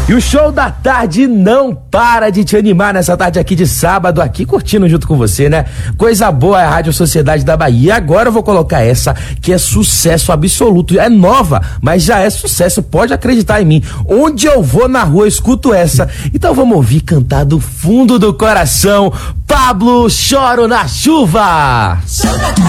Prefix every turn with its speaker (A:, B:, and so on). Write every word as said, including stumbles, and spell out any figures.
A: E o show da tarde não para de te animar nessa tarde aqui de sábado, aqui curtindo junto com você, né? Coisa boa é a Rádio Sociedade da Bahia. Agora eu vou colocar essa que é sucesso absoluto. É nova, mas já é sucesso, pode acreditar em mim. Onde eu vou na rua, eu escuto essa. Então vamos ouvir cantar do fundo do coração, Pablo, Choro na Chuva.